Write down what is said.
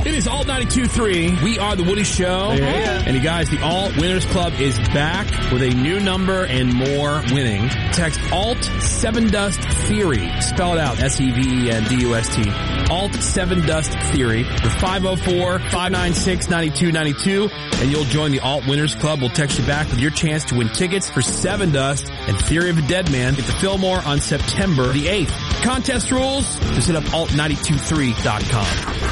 It is Alt 92.3. We are the Woody Show. Yeah. And you guys, the Alt Winners Club is back with a new number and more winning. Text Alt 7 Dust Theory. Spell it out. SEVENDUST. Alt 7 Dust Theory with 504-596-9292. And you'll join the Alt Winners Club. We'll text you back with your chance to win tickets for 7 Dust and Theory of a Dead Man at the Fillmore on September the 8th. Contest rules, just hit up alt923.com.